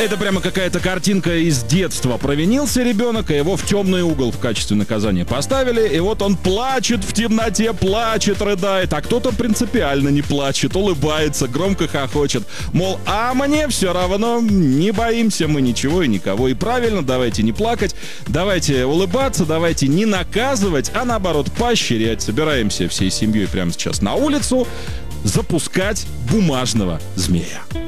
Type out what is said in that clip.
Это прямо какая-то картинка из детства. Провинился ребенок, и его в темный угол в качестве наказания поставили. И вот он плачет в темноте, плачет, рыдает. А кто-то принципиально не плачет, улыбается, громко хохочет. Мол, а мне все равно, не боимся мы ничего и никого. И правильно, давайте не плакать, давайте улыбаться, давайте не наказывать, а наоборот поощрять. Собираемся всей семьей прямо сейчас на улицу запускать бумажного змея.